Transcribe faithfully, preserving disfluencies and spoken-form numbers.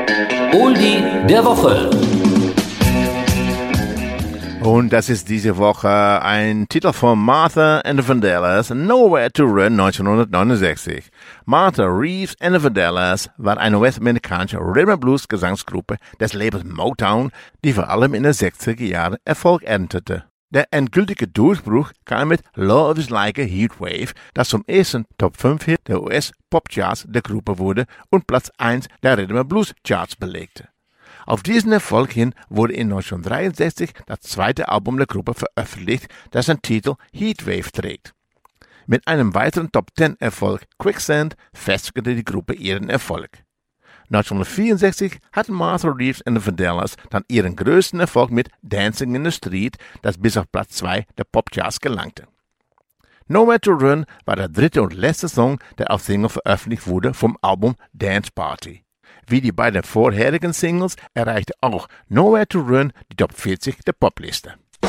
Oldie der Woche. Und das ist diese Woche ein Titel von Martha and the Vandellas, Nowhere to Run neunzehnhundertneunundsechzig. Martha Reeves and the Vandellas war eine US-amerikanische Rhythm-and-Blues-Gesangsgruppe des Labels Motown, die vor allem in den sechziger Jahren Erfolg erntete. Der endgültige Durchbruch kam mit Love is Like a Heatwave, das zum ersten Top fünf Hit der U S-Pop-Charts der Gruppe wurde und Platz eins der Rhythm-and-Blues-Charts belegte. Auf diesen Erfolg hin wurde in neunzehnhundertdreiundsechzig das zweite Album der Gruppe veröffentlicht, das den Titel Heatwave trägt. Mit einem weiteren Top zehn Erfolg Quicksand festigte die Gruppe ihren Erfolg. neunzehnhundertvierundsechzig hatten Martha Reeves and the Vandellas dann ihren größten Erfolg mit Dancing in the Street, das bis auf Platz zwei der Popcharts gelangte. Nowhere to Run war der dritte und letzte Song, der auf Single veröffentlicht wurde vom Album Dance Party. Wie die beiden vorherigen Singles erreichte auch Nowhere to Run die Top vierzig der Popliste.